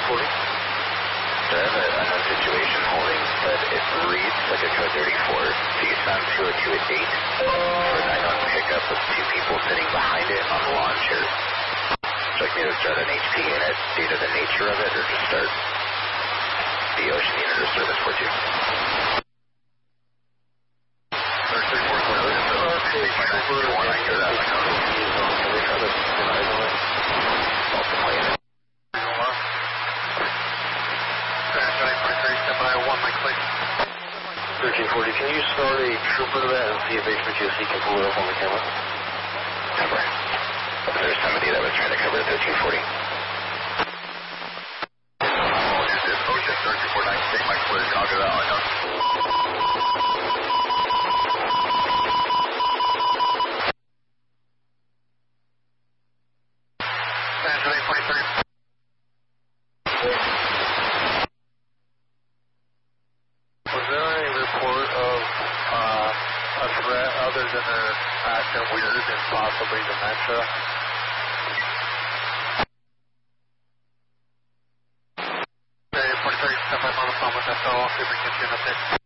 So I have a known situation holding, but it reads like a code 34. Tucson 202 at 8 for a 9-1 pickup with 2 people sitting behind it on lawn chairs. So I can either start an HP unit due to the nature of it, or just start the ocean unit or service for 2. Can you start a trooper to that and see if HBGC can pull it up on the camera? Cover. There's somebody that was trying to cover the 1340. Ocean 1349, take my clear, copy that one. Was there any report of a threat other than their acting weird and possibly dementia? Okay, 43, step up on the phone with SO, see if we can get you an update.